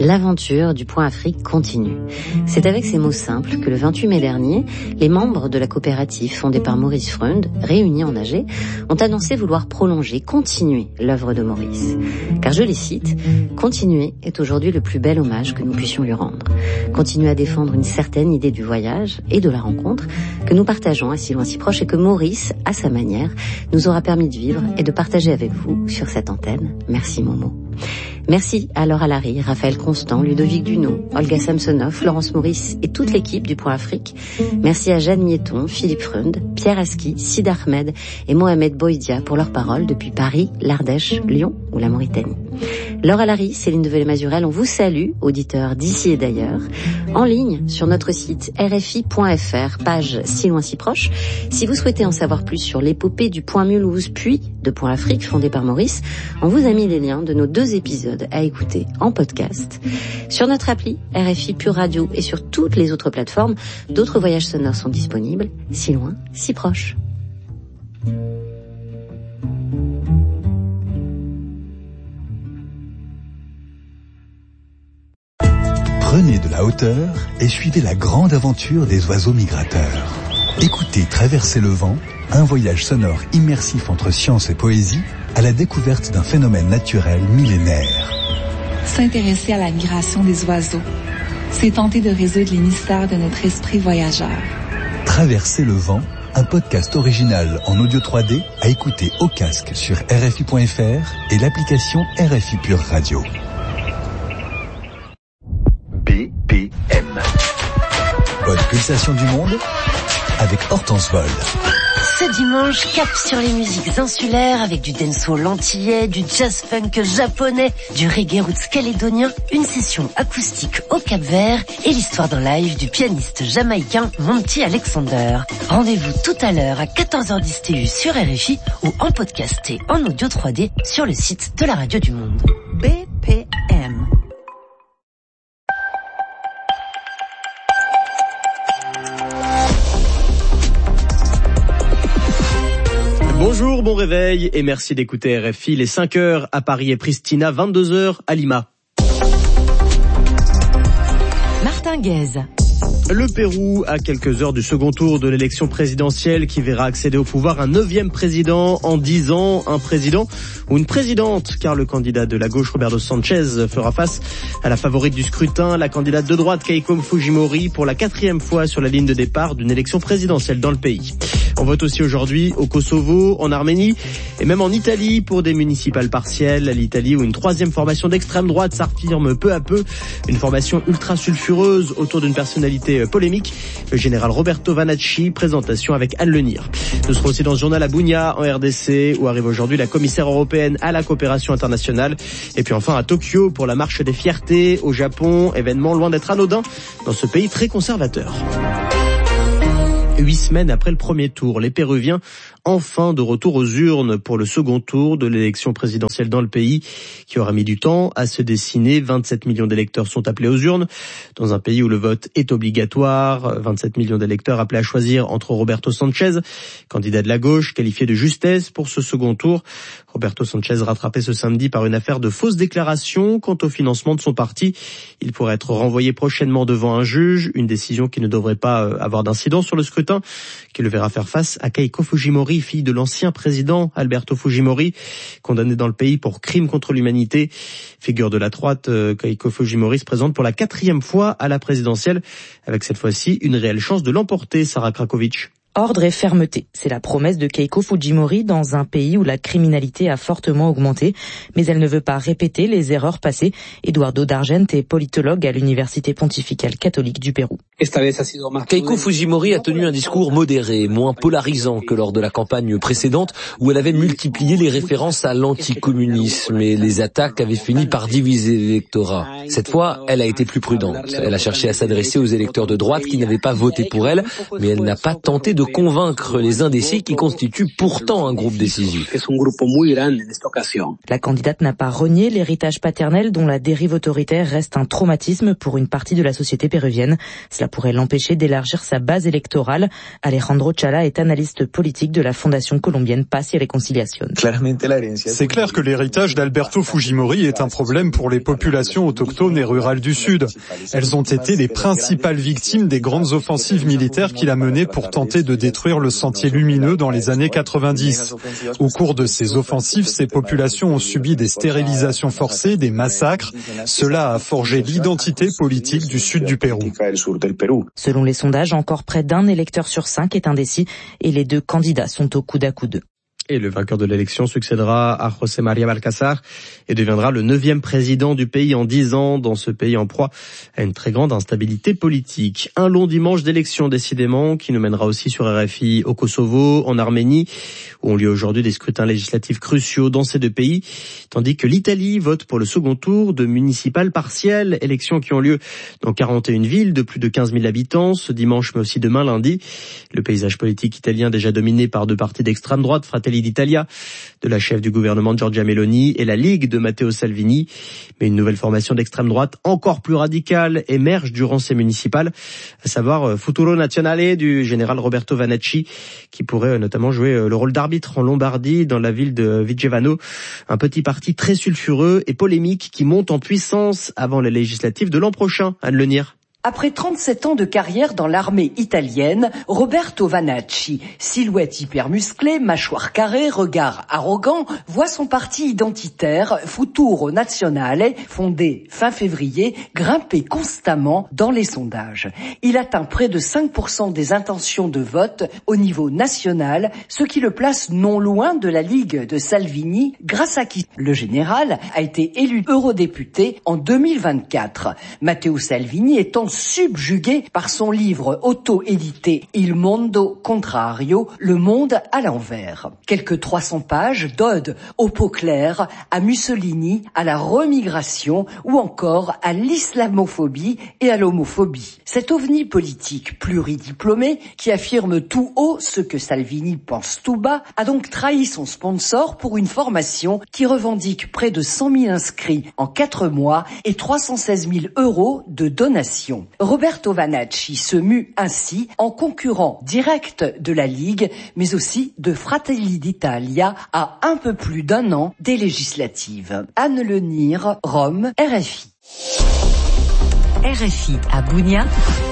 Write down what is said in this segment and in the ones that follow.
L'aventure du Point Afrique continue. C'est avec ces mots simples que le 28 mai dernier, les membres de la coopérative fondée par Maurice Freund, réunis en AG, ont annoncé vouloir prolonger, continuer l'œuvre de Maurice. Car je les cite, « Continuer est aujourd'hui le plus bel hommage que nous puissions lui rendre. Continuer à défendre une certaine idée du voyage et de la rencontre que nous partageons à si loin si proche et que Maurice, à sa manière, nous aura permis de vivre et de partager avec vous sur cette antenne. Merci Momo. » Merci à Laura Larry, Raphaël Constant, Ludovic Duno, Olga Samsonov, Florence Maurice et toute l'équipe du Point Afrique. Merci à Jeanne Miéton, Philippe Freund, Pierre Aski, Sid Ahmed et Mohamed Boïdia pour leurs paroles depuis Paris, l'Ardèche, Lyon ou la Mauritanie. Laura Larry, Céline Develay-Mazurel, on vous salue, auditeurs d'ici et d'ailleurs, en ligne sur notre site rfi.fr, page Si loin si proche. Si vous souhaitez en savoir plus sur l'épopée du Point Mulhouse puis de Point Afrique fondé par Maurice, on vous a mis les liens de nos 2 épisodes à écouter en podcast. Sur notre appli RFI Pure Radio et sur toutes les autres plateformes, d'autres voyages sonores sont disponibles, si loin, si proche. Prenez de la hauteur et suivez la grande aventure des oiseaux migrateurs. Écoutez Traverser le vent, un voyage sonore immersif entre science et poésie à la découverte d'un phénomène naturel millénaire. S'intéresser à la migration des oiseaux, c'est tenter de résoudre les mystères de notre esprit voyageur. Traverser le vent, un podcast original en audio 3D à écouter au casque sur RFI.fr et l'application RFI Pure Radio. BPM. Bonne pulsation du monde avec Hortense Vol. Ce dimanche, cap sur les musiques insulaires avec du dancehall antillais, du jazz funk japonais, du reggae roots calédonien, une session acoustique au Cap-Vert et l'histoire d'un live du pianiste jamaïcain Monty Alexander. Rendez-vous tout à l'heure à 14h10 TU sur RFI ou en podcast et en audio 3D sur le site de la Radio du Monde. BPM. Bonjour, bon réveil et merci d'écouter RFI. Les 5h à Paris et Pristina, 22h à Lima. Martin Guez. Le Pérou, à quelques heures du second tour de l'élection présidentielle qui verra accéder au pouvoir un 9e président en 10 ans, un président ou une présidente, car le candidat de la gauche, Roberto Sanchez, fera face à la favorite du scrutin, la candidate de droite, Keiko Fujimori, pour la 4e fois sur la ligne de départ d'une élection présidentielle dans le pays. On vote aussi aujourd'hui au Kosovo, en Arménie et même en Italie pour des municipales partielles. L'Italie où une 3e formation d'extrême droite s'affirme peu à peu, une formation ultra sulfureuse autour d'une personnalité polémique, le général Roberto Vanacci, présentation avec Anne Lenir. Nous serons aussi dans ce journal à Bunia, en RDC, où arrive aujourd'hui la commissaire européenne à la coopération internationale. Et puis enfin à Tokyo pour la marche des fiertés, au Japon, événement loin d'être anodin dans ce pays très conservateur. 8 semaines après le premier tour, les Péruviens enfin de retour aux urnes pour le second tour de l'élection présidentielle dans le pays qui aura mis du temps à se dessiner. 27 millions d'électeurs sont appelés aux urnes dans un pays où le vote est obligatoire. 27 millions d'électeurs appelés à choisir entre Roberto Sanchez, candidat de la gauche, qualifié de justesse pour ce second tour. Roberto Sanchez rattrapé ce samedi par une affaire de fausses déclarations quant au financement de son parti. Il pourrait être renvoyé prochainement devant un juge, une décision qui ne devrait pas avoir d'incidence sur le scrutin, qui le verra faire face à Keiko Fujimori, fille de l'ancien président Alberto Fujimori, condamné dans le pays pour crimes contre l'humanité. Figure de la droite, Keiko Fujimori se présente pour la 4e fois à la présidentielle, avec cette fois-ci une réelle chance de l'emporter, Sarah Krakovic. Ordre et fermeté, c'est la promesse de Keiko Fujimori dans un pays où la criminalité a fortement augmenté, mais elle ne veut pas répéter les erreurs passées. Eduardo D'Argent est politologue à l'Université pontificale catholique du Pérou. Keiko Fujimori a tenu un discours modéré, moins polarisant que lors de la campagne précédente où elle avait multiplié les références à l'anticommunisme et les attaques avaient fini par diviser l'électorat. Cette fois, elle a été plus prudente. Elle a cherché à s'adresser aux électeurs de droite qui n'avaient pas voté pour elle, mais elle n'a pas tenté de convaincre les indécis qui constituent pourtant un groupe décisif. La candidate n'a pas renié l'héritage paternel dont la dérive autoritaire reste un traumatisme pour une partie de la société péruvienne. Cela pourrait l'empêcher d'élargir sa base électorale. Alejandro Chala est analyste politique de la fondation colombienne Paz y Reconciliación. C'est clair que l'héritage d'Alberto Fujimori est un problème pour les populations autochtones et rurales du Sud. Elles ont été les principales victimes des grandes offensives militaires qu'il a menées pour tenter de détruire le Sentier lumineux dans les années 90. Au cours de ces offensives, ces populations ont subi des stérilisations forcées, des massacres. Cela a forgé l'identité politique du sud du Pérou. Selon les sondages, encore près d'un électeur sur 5 est indécis et les deux candidats sont au coude à coude. Et le vainqueur de l'élection succédera à José María Balcázar et deviendra le 9e président du pays en 10 ans, dans ce pays en proie à une très grande instabilité politique. Un long dimanche d'élection, décidément, qui nous mènera aussi sur RFI au Kosovo, en Arménie, où ont lieu aujourd'hui des scrutins législatifs cruciaux dans ces deux pays, tandis que l'Italie vote pour le second tour de municipales partielles, élections qui ont lieu dans 41 villes de plus de 15 000 habitants, ce dimanche mais aussi demain lundi. Le paysage politique italien déjà dominé par deux partis d'extrême droite, Fratelli d'Italia, de la chef du gouvernement Giorgia Meloni, et la Ligue de Matteo Salvini. Mais une nouvelle formation d'extrême droite encore plus radicale émerge durant ces municipales, à savoir Futuro Nazionale du général Roberto Vanacci, qui pourrait notamment jouer le rôle d'arbitre en Lombardie, dans la ville de Vigevano. Un petit parti très sulfureux et polémique qui monte en puissance avant les législatives de l'an prochain. Anne Lenir. Après 37 ans de carrière dans l'armée italienne, Roberto Vanacci, silhouette hyper musclée, mâchoire carrée, regard arrogant, voit son parti identitaire, Futuro Nazionale, fondé fin février, grimper constamment dans les sondages. Il atteint près de 5% des intentions de vote au niveau national, ce qui le place non loin de la Ligue de Salvini, grâce à qui le général a été élu eurodéputé en 2024. Matteo Salvini étant subjugué par son livre auto-édité Il Mondo Contrario, Le Monde à l'envers. Quelques 300 pages d'ode au pot clair, à Mussolini, à la remigration ou encore à l'islamophobie et à l'homophobie. Cet ovni politique pluridiplômé qui affirme tout haut ce que Salvini pense tout bas a donc trahi son sponsor pour une formation qui revendique près de 100 000 inscrits en 4 mois et 316 000 € de donations. Roberto Vanacci se mue ainsi en concurrent direct de la Ligue, mais aussi de Fratelli d'Italia à un peu plus d'1 an des législatives. Anne Lenir, Rome, RFI. RFI à Bounia,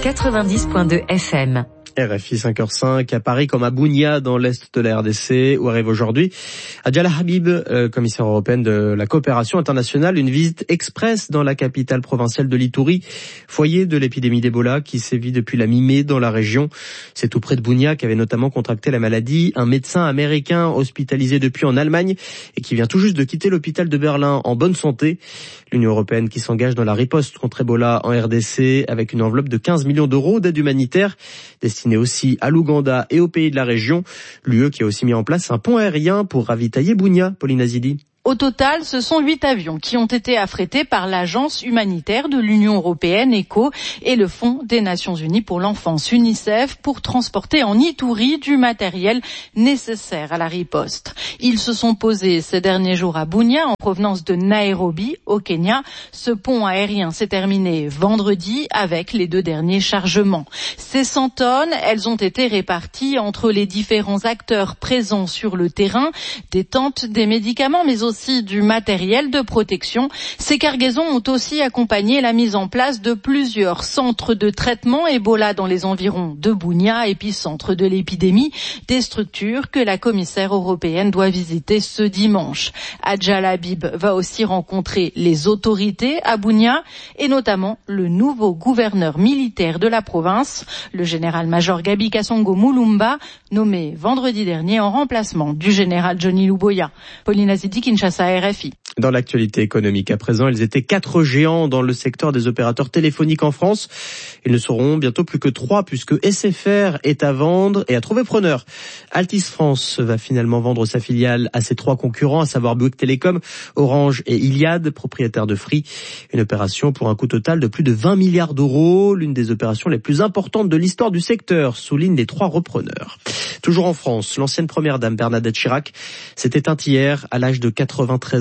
90.2 FM. RFI 5h05 à Paris comme à Bounia dans l'est de la RDC où arrive aujourd'hui Adjala Habib, commissaire européenne de la coopération internationale, une visite express dans la capitale provinciale de l'Ituri, foyer de l'épidémie d'Ebola qui sévit depuis la mi-mai dans la région. C'est tout près de Bounia qu'avait notamment contracté la maladie un médecin américain hospitalisé depuis en Allemagne et qui vient tout juste de quitter l'hôpital de Berlin en bonne santé. L'Union européenne qui s'engage dans la riposte contre Ebola en RDC avec une enveloppe de 15 millions d'euros d'aide humanitaire destinée aussi à l'Ouganda et aux pays de la région. L'UE qui a aussi mis en place un pont aérien pour ravitailler Bounia. Pauline Azidi. Au total, ce sont 8 avions qui ont été affrétés par l'agence humanitaire de l'Union européenne, ECHO, et le Fonds des Nations Unies pour l'enfance, UNICEF, pour transporter en Ituri du matériel nécessaire à la riposte. Ils se sont posés ces derniers jours à Bounia, en provenance de Nairobi, au Kenya. Ce pont aérien s'est terminé vendredi avec les 2 derniers chargements. Ces 100 tonnes, elles ont été réparties entre les différents acteurs présents sur le terrain, des tentes, des médicaments, mais aussi du matériel de protection. Ces cargaisons ont aussi accompagné la mise en place de plusieurs centres de traitement Ebola dans les environs de Bounia, épicentre de l'épidémie, des structures que la commissaire européenne doit visiter ce dimanche. Adjala Habib va aussi rencontrer les autorités à Bounia et notamment le nouveau gouverneur militaire de la province, le général-major Gabi Kasongo Mulumba, nommé vendredi dernier en remplacement du général Johnny Luboya. Pauline Azidi, Kinshasa, RFI. Dans l'actualité économique à présent, ils étaient 4 géants dans le secteur des opérateurs téléphoniques en France. Ils ne seront bientôt plus que 3 puisque SFR est à vendre et à trouver preneur. Altice France va finalement vendre sa filiale à ses 3 concurrents, à savoir Bouygues Télécom, Orange et Iliad, propriétaires de Free. Une opération pour un coût total de plus de 20 milliards d'euros, l'une des opérations les plus importantes de l'histoire du secteur, soulignent les 3 repreneurs. Toujours en France, l'ancienne première dame Bernadette Chirac s'est éteinte hier à l'âge de 93 ans, veuve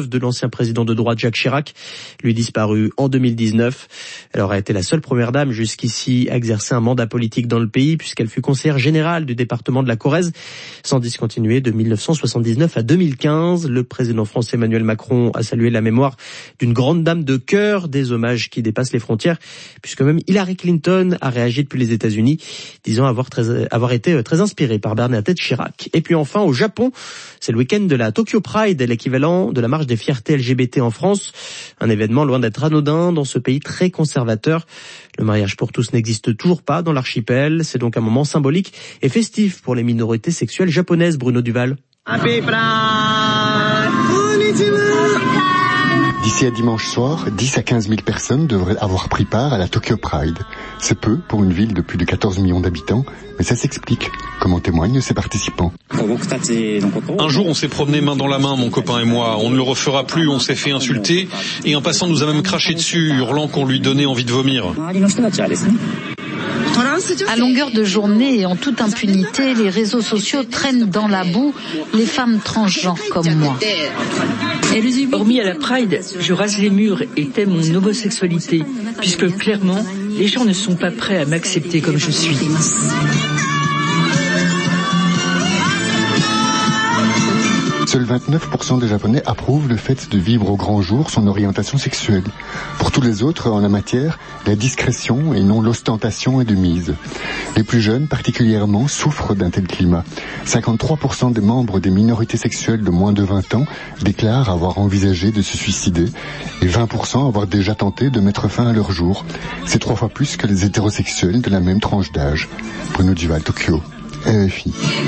veuve de l'ancien président de droite Jacques Chirac, lui disparu en 2019. Elle aurait été la seule première dame jusqu'ici à exercer un mandat politique dans le pays puisqu'elle fut conseillère générale du département de la Corrèze, sans discontinuer de 1979 à 2015. Le président français Emmanuel Macron a salué la mémoire d'une grande dame de cœur, des hommages qui dépassent les frontières, puisque même Hillary Clinton a réagi depuis les États-Unis, disant avoir été très inspirée par Bernadette Chirac. Et puis enfin, au Japon, c'est le week-end de la Tokyo Pride, l'équivalent de la marche des fiertés LGBT en France. Un événement loin d'être anodin dans ce pays très conservateur. Le mariage pour tous n'existe toujours pas dans l'archipel. C'est donc un moment symbolique et festif pour les minorités sexuelles japonaises. Bruno Duval. Happy Pride! D'ici à dimanche soir, 10 à 15 000 personnes devraient avoir pris part à la Tokyo Pride. C'est peu pour une ville de plus de 14 millions d'habitants, mais ça s'explique, comme en témoignent ses participants. Un jour, on s'est promené main dans la main, mon copain et moi. On ne le refera plus, on s'est fait insulter, et un passant nous a même craché dessus, hurlant qu'on lui donnait envie de vomir. À longueur de journée et en toute impunité, les réseaux sociaux traînent dans la boue les femmes transgenres comme moi. Hormis à la Pride, je rase les murs et t'aime mon homosexualité, puisque clairement, les gens ne sont pas prêts à m'accepter comme je suis. Seuls 29% des Japonais approuvent le fait de vivre au grand jour son orientation sexuelle. Pour tous les autres, en la matière, la discrétion et non l'ostentation est de mise. Les plus jeunes, particulièrement, souffrent d'un tel climat. 53% des membres des minorités sexuelles de moins de 20 ans déclarent avoir envisagé de se suicider et 20% avoir déjà tenté de mettre fin à leur jour. C'est 3 fois plus que les hétérosexuels de la même tranche d'âge. Bruno Duval, Tokyo, RFI.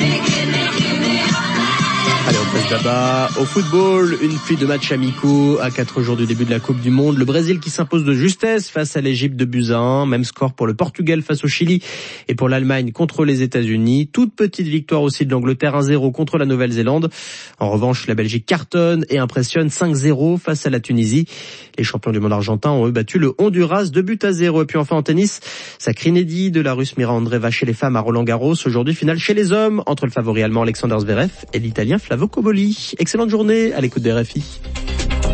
Allez, on passe là-bas au football, une pluie de matchs amicaux à 4 jours du début de la Coupe du Monde. Le Brésil qui s'impose de justesse face à l'Égypte de buts à 1. Même score pour le Portugal face au Chili et pour l'Allemagne contre les États-Unis. Toute petite victoire aussi de l'Angleterre 1-0 contre la Nouvelle-Zélande. En revanche, la Belgique cartonne et impressionne 5-0 face à la Tunisie. Les champions du monde argentin ont battu le Honduras 2-0. Et puis enfin en tennis, sacre inédit de la Russe Mira Andreeva chez les femmes à Roland-Garros. Aujourd'hui, finale chez les hommes entre le favori allemand Alexander Zverev et l'Italien Flavio Cobolli. Excellente journée à l'écoute des RFI.